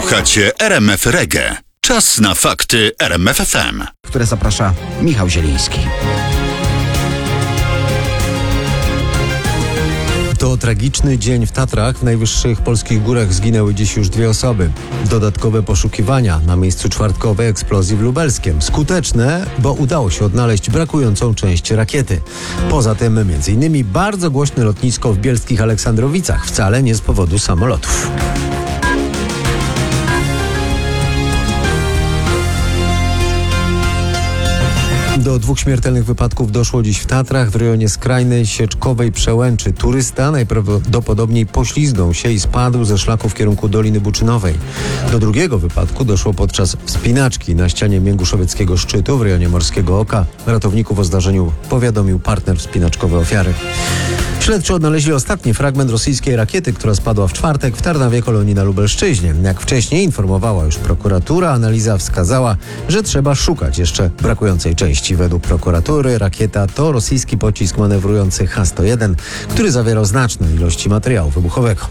Słuchacie RMF Reggae. Czas na fakty RMF FM. Które zaprasza Michał Zieliński. To tragiczny dzień w Tatrach. W najwyższych polskich górach zginęły dziś już 2 osoby. Dodatkowe poszukiwania na miejscu czwartkowej eksplozji w Lubelskiem. Skuteczne, bo udało się odnaleźć brakującą część rakiety. Poza tym m.in. bardzo głośne lotnisko w bielskich Aleksandrowicach. Wcale nie z powodu samolotów. Do 2 śmiertelnych wypadków doszło dziś w Tatrach w rejonie skrajnej Sieczkowej Przełęczy. Turysta najprawdopodobniej poślizgnął się i spadł ze szlaku w kierunku Doliny Buczynowej. Do drugiego wypadku doszło podczas wspinaczki na ścianie Mięguszowieckiego Szczytu w rejonie Morskiego Oka. Ratowników o zdarzeniu powiadomił partner wspinaczkowy ofiary. Śledczy odnaleźli ostatni fragment rosyjskiej rakiety, która spadła w czwartek w Tarnawie Kolonii na Lubelszczyźnie. Jak wcześniej informowała już prokuratura, analiza wskazała, że trzeba szukać jeszcze brakującej części. Według prokuratury rakieta to rosyjski pocisk manewrujący H-101, który zawierał znaczne ilości materiału wybuchowego.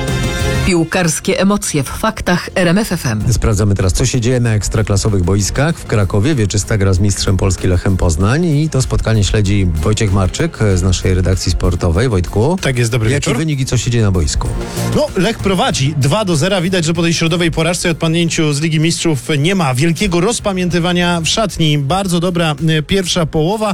Piłkarskie emocje w faktach RMF FM. Sprawdzamy teraz, co się dzieje na ekstraklasowych boiskach. W Krakowie Wieczysta gra z mistrzem Polski Lechem Poznań i to spotkanie śledzi Wojciech Marczyk z naszej redakcji sportowej. Wojtku, tak jest, dobry wieczór. Jaki wynik i co się dzieje na boisku? No, Lech prowadzi 2-0. Widać, że po tej środowej porażce i odpadnięciu z Ligi Mistrzów nie ma wielkiego rozpamiętywania w szatni. Bardzo dobra pierwsza połowa.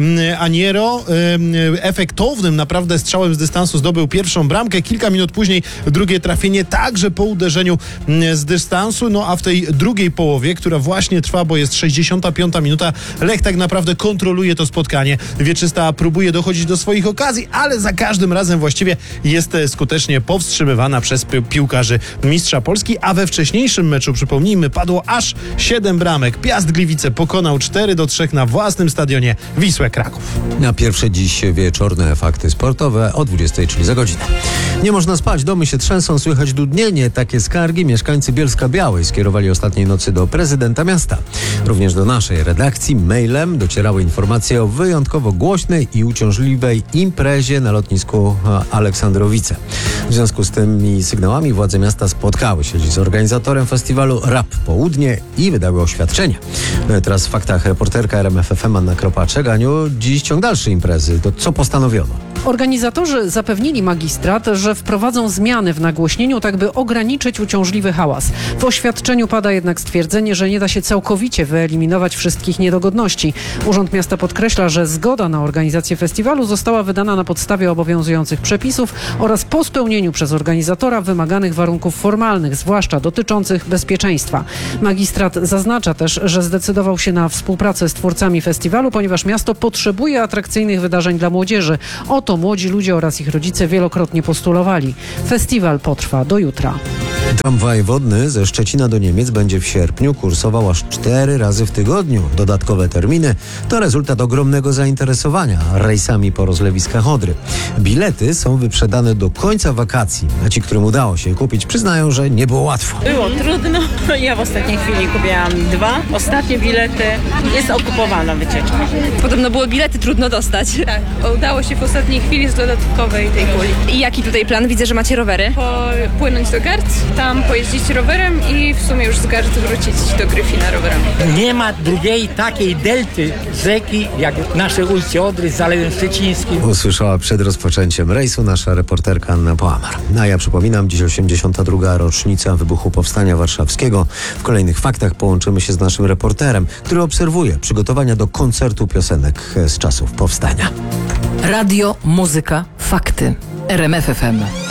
Aniero efektownym naprawdę strzałem z dystansu zdobył pierwszą bramkę. Kilka minut później drugie trafienie, także po uderzeniu z dystansu. No a w tej drugiej połowie, która właśnie trwa, bo jest 65 minuta, Lech tak naprawdę kontroluje to spotkanie. Wieczysta próbuje dochodzić do swoich okazji, ale za każdym razem właściwie jest skutecznie powstrzymywana przez piłkarzy mistrza Polski, a we wcześniejszym meczu, przypomnijmy, padło aż 7 bramek. Piast Gliwice pokonał 4-3 na własnym stadionie Wisłę Kraków. Na pierwsze dziś wieczorne fakty sportowe o 20, czyli za godzinę. Nie można spać, domy się trzęsą, słychać dudnienie. Takie skargi mieszkańcy Bielska-Białej skierowali ostatniej nocy do prezydenta miasta. Również do naszej redakcji mailem docierały informacje o wyjątkowo głośnej i uciążliwej imprezie na lotnisku Aleksandrowice. W związku z tymi sygnałami władze miasta spotkały się dziś z organizatorem festiwalu Rap Południe i wydały oświadczenie. Teraz w faktach reporterka RMF FM Anna Kropaczek. Aniu, dziś ciąg dalszy imprezy. To co postanowiono? Organizatorzy zapewnili magistrat, że wprowadzą zmiany w nagłośnieniu, tak by ograniczyć uciążliwy hałas. W oświadczeniu pada jednak stwierdzenie, że nie da się całkowicie wyeliminować wszystkich niedogodności. Urząd Miasta podkreśla, że zgoda na organizację festiwalu została wydana na podstawie obowiązujących przepisów oraz po spełnieniu przez organizatora wymaganych warunków formalnych, zwłaszcza dotyczących bezpieczeństwa. Magistrat zaznacza też, że zdecydował się na współpracę z twórcami festiwalu, ponieważ miasto potrzebuje atrakcyjnych wydarzeń dla młodzieży. O to młodzi ludzie oraz ich rodzice wielokrotnie postulowali. Festiwal potrwa do jutra. Tramwaj wodny ze Szczecina do Niemiec będzie w sierpniu kursował aż 4 razy w tygodniu. Dodatkowe terminy to rezultat ogromnego zainteresowania rejsami po rozlewiskach Odry. Bilety są wyprzedane do końca wakacji, a ci, którym udało się kupić, przyznają, że nie było łatwo. Było trudno. Ja w ostatniej chwili kupiłam 2. Ostatnie bilety. Jest okupowana wycieczka. Podobno było bilety trudno dostać. Tak, udało się w ostatniej chwili z dodatkowej tej puli. I jaki tutaj plan? Widzę, że macie rowery. Płynąć do Garc, tam pojeździć rowerem i w sumie już z Garc wrócić do Gryfina rowerem. Nie ma drugiej takiej delty rzeki jak nasze ujście Odry z Zalewem Szczecińskim. Usłyszała przed rozpoczęciem rejsu nasza reporterka Anna Połamar. A ja przypominam, dziś 82. rocznica wybuchu Powstania Warszawskiego. W kolejnych faktach połączymy się z naszym reporterem, który obserwuje przygotowania do koncertu piosenek z czasów powstania. Radio, muzyka, fakty. RMF FM.